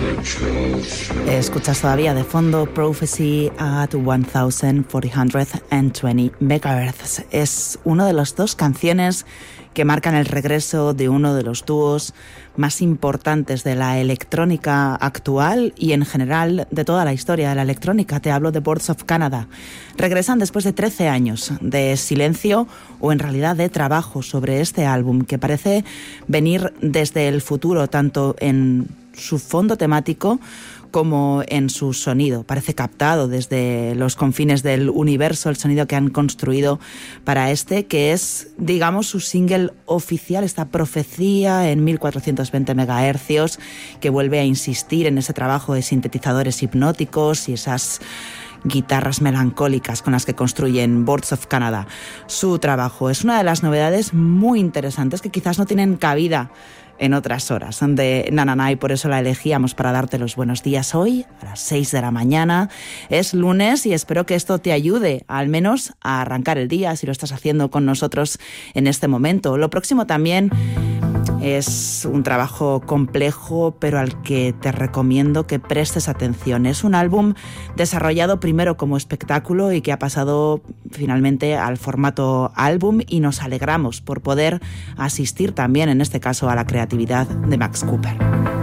Escuchas todavía de fondo Prophecy at 1420 MHz. Es una de las dos canciones que marcan el regreso de uno de los dúos más importantes de la electrónica actual y en general de toda la historia de la electrónica. Te hablo de Boards of Canada. Regresan después de 13 años de silencio o en realidad de trabajo sobre este álbum que parece venir desde el futuro, tanto en su fondo temático como en su sonido. Parece captado desde los confines del universo el sonido que han construido para este, que es, digamos, su single oficial, esta profecía en 1420 MHz, que vuelve a insistir en ese trabajo de sintetizadores hipnóticos y esas guitarras melancólicas con las que construyen Boards of Canada. Su trabajo es una de las novedades muy interesantes que quizás no tienen cabida en otras horas de Nanana, y por eso la elegíamos para darte los buenos días hoy a las 6 de la mañana. Es lunes y espero que esto te ayude al menos a arrancar el día si lo estás haciendo con nosotros en este momento. Lo próximo también es un trabajo complejo, pero al que te recomiendo que prestes atención. Es un álbum desarrollado primero como espectáculo y que ha pasado finalmente al formato álbum, y nos alegramos por poder asistir también, en este caso, a la creatividad de Max Cooper.